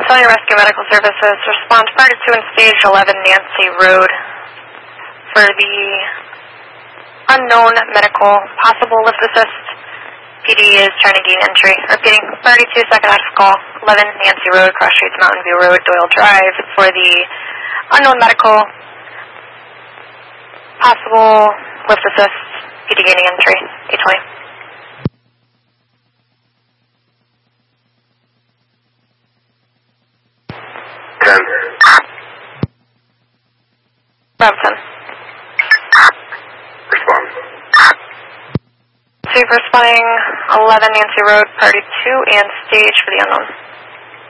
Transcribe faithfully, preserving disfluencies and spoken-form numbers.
California Rescue Medical Services, respond to Party two and Stage eleven Nancy Road for the unknown medical possible lift assist. P D is trying to gain entry. Repeating, Party two, second active call, eleven Nancy Road, cross streets, Mountain View Road, Doyle Drive for the unknown medical possible lift assist. P D gaining entry, eight twenty. ten. Brampton. Respond. Super responding eleven Nancy Road, Party two and Stage for the unknown.